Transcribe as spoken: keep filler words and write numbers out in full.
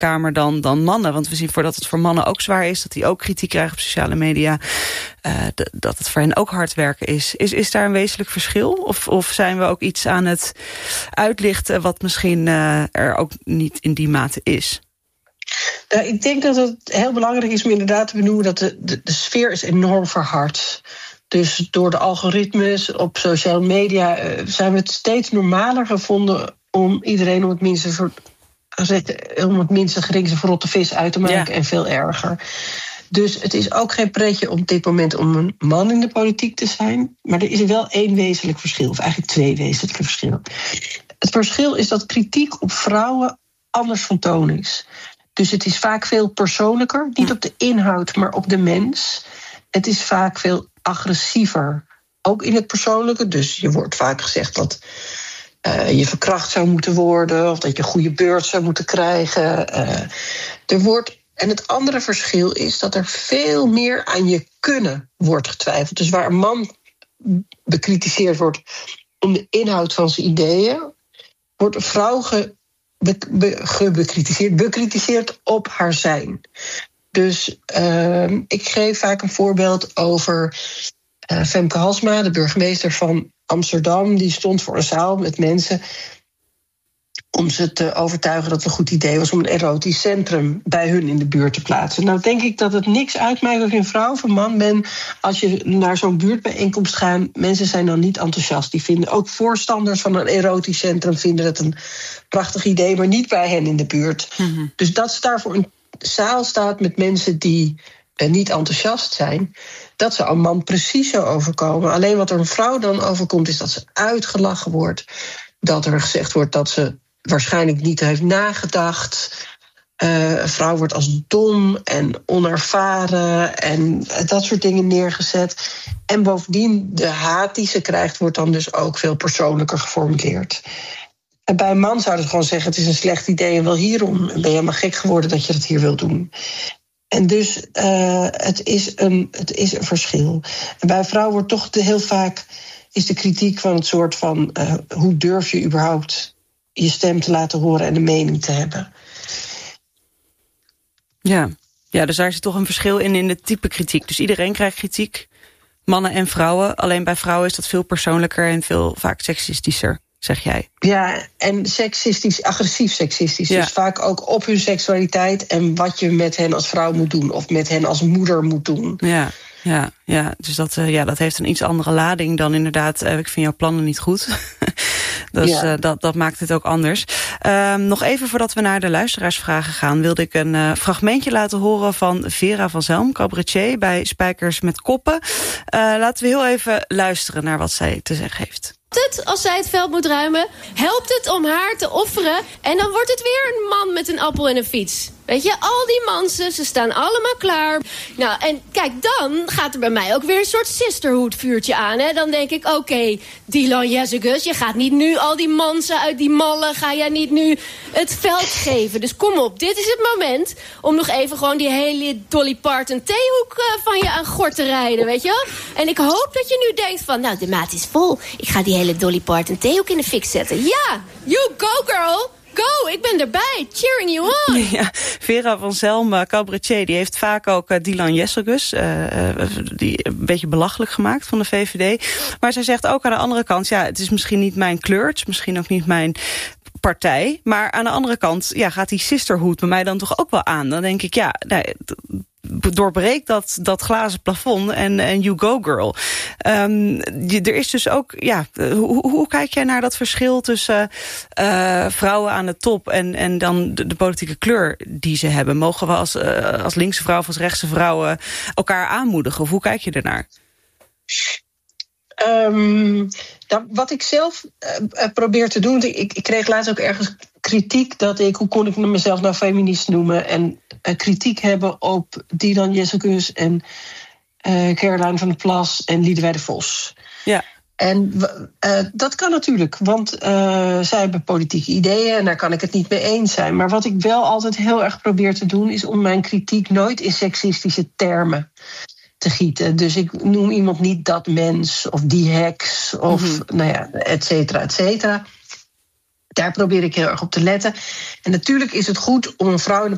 Kamer dan, dan mannen. Want we zien voordat het voor mannen ook zwaar is, dat die ook kritiek krijgen op sociale media, uh, d- dat het voor hen ook hard werken is. Is, is daar een wezenlijk verschil? Of, of zijn we ook iets aan het uitlichten wat misschien uh, er ook niet in die mate is? Nou, ik denk dat het heel belangrijk is om inderdaad te benoemen dat de, de, de sfeer is enorm verhard. Dus door de algoritmes op sociale media uh, zijn we het steeds normaler gevonden om iedereen om het minste soort, om het minste geringste verrotte vis uit te maken, ja. En veel erger. Dus het is ook geen pretje op dit moment om een man in de politiek te zijn. Maar er is wel één wezenlijk verschil, of eigenlijk twee wezenlijke verschillen. Het verschil is dat kritiek op vrouwen anders van toon is. Dus het is vaak veel persoonlijker, niet op de inhoud, maar op de mens. Het is vaak veel agressiever, ook in het persoonlijke. Dus je wordt vaak gezegd dat uh, je verkracht zou moeten worden, of dat je een goede beurt zou moeten krijgen. Uh, er wordt, en het andere verschil is dat er veel meer aan je kunnen wordt getwijfeld. Dus waar een man bekritiseerd wordt om de inhoud van zijn ideeën, wordt een vrouw ge, be, be, gebekritiseerd, bekritiseerd op haar zijn. Dus uh, ik geef vaak een voorbeeld over uh, Femke Halsema, de burgemeester van Amsterdam. Die stond voor een zaal met mensen om ze te overtuigen dat het een goed idee was om een erotisch centrum bij hun in de buurt te plaatsen. Nou denk ik dat het niks uitmaakt of je een vrouw of een man bent. Als je naar zo'n buurtbijeenkomst gaat, mensen zijn dan niet enthousiast. Die vinden ook voorstanders van een erotisch centrum vinden het een prachtig idee, maar niet bij hen in de buurt. Mm-hmm. Dus dat is daarvoor een zaal staat met mensen die uh, niet enthousiast zijn, dat zou een man precies zo overkomen. Alleen wat er een vrouw dan overkomt is dat ze uitgelachen wordt, dat er gezegd wordt dat ze waarschijnlijk niet heeft nagedacht. Uh, een vrouw wordt als dom en onervaren en dat soort dingen neergezet. En bovendien, de haat die ze krijgt wordt dan dus ook veel persoonlijker geformuleerd. En bij een man zou het gewoon zeggen, het is een slecht idee en wel hierom. Ben je helemaal gek geworden dat je dat hier wilt doen. En dus uh, het, is een, het is een verschil. En bij een vrouw wordt toch de, heel vaak is de kritiek van het soort van Uh, hoe durf je überhaupt je stem te laten horen en een mening te hebben. Ja, ja, dus daar zit toch een verschil in in de type kritiek. Dus iedereen krijgt kritiek, mannen en vrouwen. Alleen bij vrouwen is dat veel persoonlijker en veel vaak seksistischer, zeg jij. Ja, en seksistisch, agressief seksistisch. Ja. Dus vaak ook op hun seksualiteit en wat je met hen als vrouw moet doen of met hen als moeder moet doen. Ja. Ja, ja, dus dat, uh, ja, dat heeft een iets andere lading dan inderdaad, uh, ik vind jouw plannen niet goed. dus ja. uh, dat, dat maakt het ook anders. Uh, nog even voordat we naar de luisteraarsvragen gaan, wilde ik een uh, fragmentje laten horen van Vera van Zelm, cabaretier bij Spijkers met Koppen. Uh, laten we heel even luisteren naar wat zij te zeggen heeft. Het, als zij het veld moet ruimen, helpt het om haar te offeren en dan wordt het weer een man met een appel en een fiets. Weet je, al die mansen, ze staan allemaal klaar. Nou, en kijk, dan gaat er bij mij ook weer een soort sisterhood vuurtje aan. Hè? Dan denk ik, oké, okay, Dylan Jessicus, je gaat niet nu al die mansen uit die mallen, ga jij niet nu het veld geven. Dus kom op, dit is het moment om nog even gewoon die hele Dolly Parton theehoek uh, van je aan gort te rijden, weet je wel? En ik hoop dat je nu denkt van, nou, de maat is vol. Ik ga die hele Dolly Parton theehoek in de fik zetten. Ja, you go girl! Go, ik ben erbij. Cheering you on. Ja, Vera van Zelm, cabaretier, die heeft vaak ook uh, Dylan Jessicus, uh, uh, die een beetje belachelijk gemaakt van de V V D. Maar zij zegt ook aan de andere kant, ja, het is misschien niet mijn kleur, het is misschien ook niet mijn partij. Maar aan de andere kant, ja, gaat die sisterhood bij mij dan toch ook wel aan. Dan denk ik, ja, nou, doorbreek dat, dat glazen plafond en, en you go girl. Um, je, er is dus ook, ja, hoe, hoe kijk jij naar dat verschil tussen uh, vrouwen aan de top en, en dan de, de politieke kleur die ze hebben? Mogen we als, uh, als linkse vrouw of als rechtse vrouwen elkaar aanmoedigen? Of hoe kijk je ernaar? Um, nou, wat ik zelf uh, probeer te doen, ik, ik kreeg laatst ook ergens kritiek dat ik, hoe kon ik mezelf nou feminist noemen, en uh, kritiek hebben op Dylan Jessicus en uh, Caroline van der Plas en Liedewij de Vos. Ja. En uh, dat kan natuurlijk, want uh, zij hebben politieke ideeën en daar kan ik het niet mee eens zijn. Maar wat ik wel altijd heel erg probeer te doen, is om mijn kritiek nooit in seksistische termen te gieten. Dus ik noem iemand niet dat mens of die heks of mm-hmm. nou ja, et cetera, et cetera. Daar probeer ik heel erg op te letten. En natuurlijk is het goed om een vrouw in de